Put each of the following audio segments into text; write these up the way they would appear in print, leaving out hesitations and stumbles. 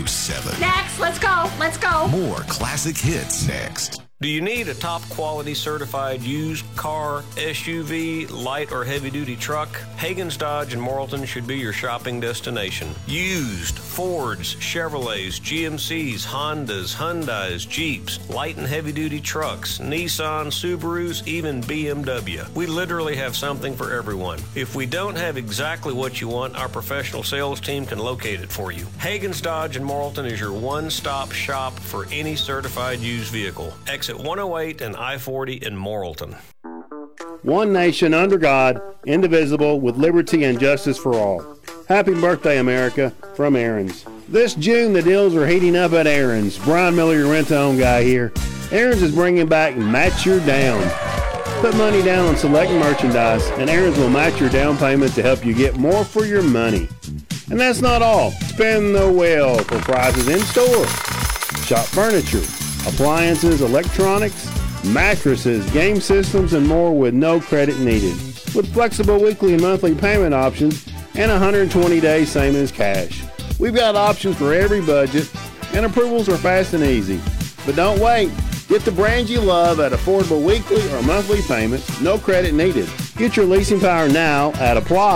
7. Next, let's go. More classic hits next. Do you need a top quality certified used car, SUV, light or heavy duty truck? Hagen's Dodge in Morrilton should be your shopping destination. Used Fords, Chevrolets, GMCs, Hondas, Hyundais, Jeeps, light and heavy duty trucks, Nissan, Subarus, even BMW. We literally have something for everyone. If we don't have exactly what you want, our professional sales team can locate it for you. Hagen's Dodge in Morrilton is your one-stop shop for any certified used vehicle. Exit 108 and I-40 in Morrilton. One nation under God, indivisible, with liberty and justice for all. Happy birthday, America, from Aaron's. This June, the deals are heating up at Aaron's. Brian Miller, your rent-to-own guy here. Aaron's is bringing back Match Your Down. Put money down on select merchandise, and Aaron's will match your down payment to help you get more for your money. And that's not all. Spend the wheel for prices in store. Shop furniture, appliances, electronics, mattresses, game systems, and more with no credit needed. With flexible weekly and monthly payment options and 120 days same as cash. We've got options for every budget, and approvals are fast and easy. But don't wait. Get the brands you love at affordable weekly or monthly payments, no credit needed. Get your leasing power now at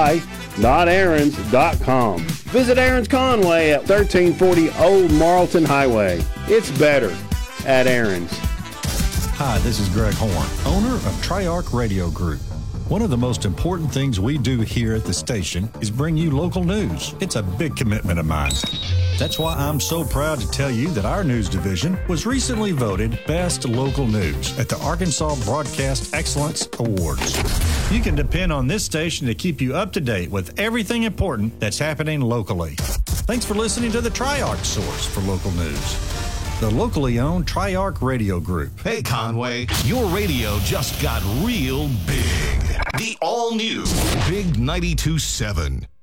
apply.aarons.com. Visit Aaron's Conway at 1340 Old Morrilton Highway. It's better at Aaron's. Hi, this is Greg Horn, owner of Triarch Radio Group. One of the most important things we do here at the station is bring you local news. It's a big commitment of mine. That's why I'm so proud to tell you that our news division was recently voted Best Local News at the Arkansas Broadcast Excellence Awards. You can depend on this station to keep you up to date with everything important that's happening locally. Thanks for listening to the Triarch source for local news. The locally owned Triarch Radio Group. Hey, Conway, your radio just got real big. The all-new Big 92.7.